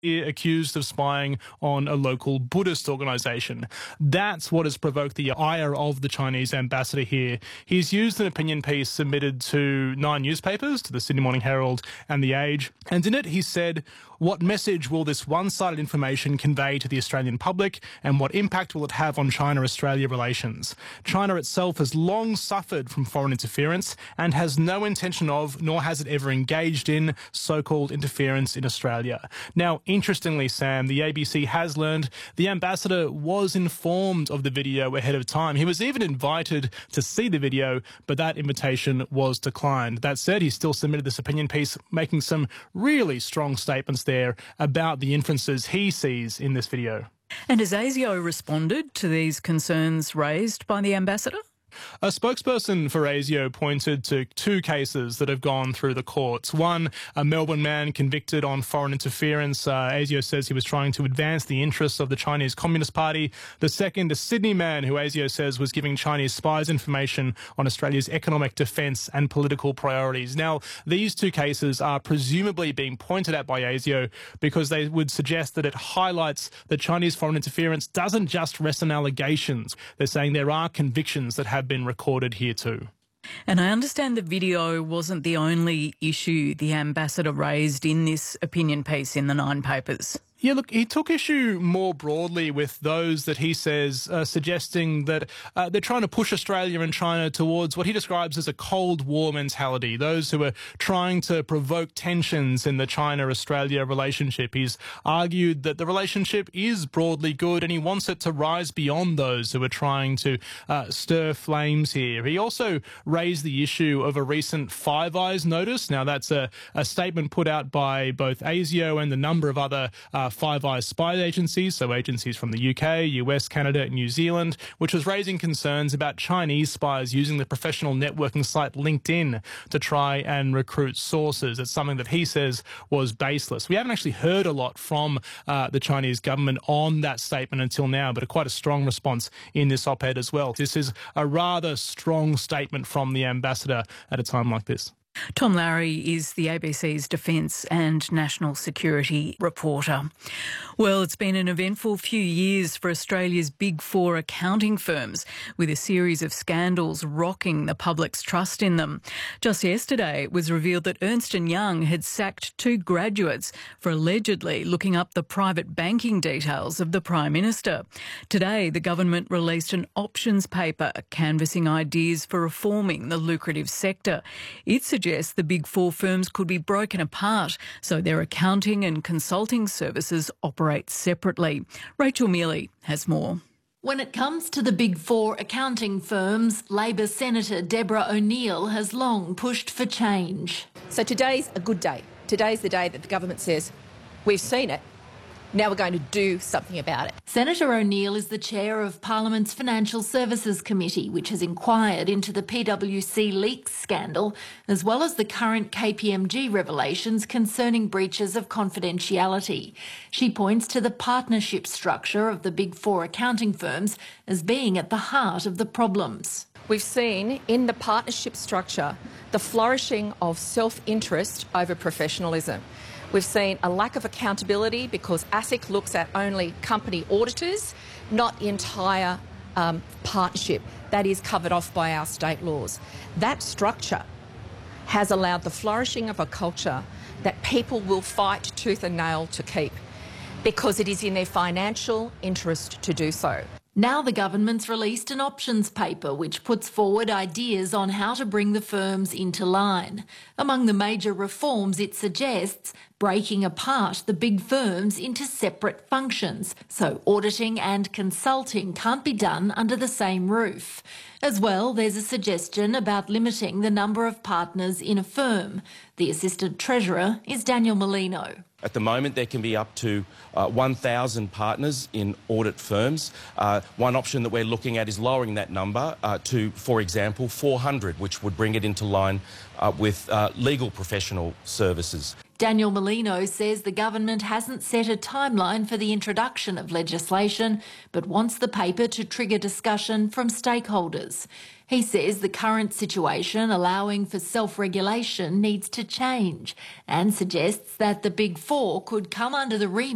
accused of spying on a local Buddhist organization. That's what has provoked the ire of the Chinese ambassador here. He's used an opinion piece submitted to 9 newspapers, to the Sydney Morning Herald and The Age, and in it he said, "What message will this one-sided information convey to the Australian public, and what impact will it have on China-Australia relations? China itself has long suffered from foreign interference and has no intention of, nor has it ever engaged in, so-called interference in Australia." Now, interestingly, Sam, the ABC has learned the ambassador was informed of the video ahead of time. He was even invited to see the video, but that invitation was declined. That said, he still submitted this opinion piece, making some really strong statements there about the inferences he sees in this video. And has ASIO responded to these concerns raised by the ambassador? A spokesperson for ASIO pointed to 2 cases that have gone through the courts. One, a Melbourne man convicted on foreign interference. ASIO says he was trying to advance the interests of the Chinese Communist Party. The second, a Sydney man who ASIO says was giving Chinese spies information on Australia's economic, defence and political priorities. Now, these 2 cases are presumably being pointed at by ASIO because they would suggest that it highlights that Chinese foreign interference doesn't just rest on allegations. They're saying there are convictions that have been recorded here too. And I understand the video wasn't the only issue the ambassador raised in this opinion piece in the 9 papers. Yeah, look, he took issue more broadly with those that he says suggesting that they're trying to push Australia and China towards what he describes as a Cold War mentality, those who are trying to provoke tensions in the China-Australia relationship. He's argued that the relationship is broadly good and he wants it to rise beyond those who are trying to stir flames here. He also raised the issue of a recent Five Eyes notice. Now, that's a statement put out by both ASIO and a number of other Five Eyes spy agencies, so agencies from the UK, US, Canada and New Zealand, which was raising concerns about Chinese spies using the professional networking site LinkedIn to try and recruit sources. It's something that he says was baseless. We haven't actually heard a lot from the Chinese government on that statement until now, but quite a strong response in this op-ed as well. This is a rather strong statement from the ambassador at a time like this. Tom Larry is the ABC's Defence and National Security reporter. Well, it's been an eventful few years for Australia's Big Four accounting firms, with a series of scandals rocking the public's trust in them. Just yesterday, it was revealed that Ernst & Young had sacked 2 graduates for allegedly looking up the private banking details of the Prime Minister. Today, the government released an options paper canvassing ideas for reforming the lucrative sector. It suggests the Big Four firms could be broken apart so their accounting and consulting services operate separately. Rachel Mealy has more. When it comes to the Big Four accounting firms, Labor Senator Deborah O'Neill has long pushed for change. So today's a good day. Today's the day that the government says, we've seen it, now we're going to do something about it. Senator O'Neill is the chair of Parliament's Financial Services Committee, which has inquired into the PwC leaks scandal, as well as the current KPMG revelations concerning breaches of confidentiality. She points to the partnership structure of the Big Four accounting firms as being at the heart of the problems. We've seen in the partnership structure the flourishing of self-interest over professionalism. We've seen a lack of accountability because ASIC looks at only company auditors, not the entire partnership. That is covered off by our state laws. That structure has allowed the flourishing of a culture that people will fight tooth and nail to keep because it is in their financial interest to do so. Now the government's released an options paper which puts forward ideas on how to bring the firms into line. Among the major reforms it suggests breaking apart the big firms into separate functions, so auditing and consulting can't be done under the same roof. As well, there's a suggestion about limiting the number of partners in a firm. The Assistant Treasurer is Daniel Molino. At the moment, there can be up to 1,000 partners in audit firms. One option that we're looking at is lowering that number to, for example, 400, which would bring it into line with legal professional services. Daniel Molino says the government hasn't set a timeline for the introduction of legislation, but wants the paper to trigger discussion from stakeholders. He says the current situation allowing for self-regulation needs to change and suggests that the Big Four could come under the remit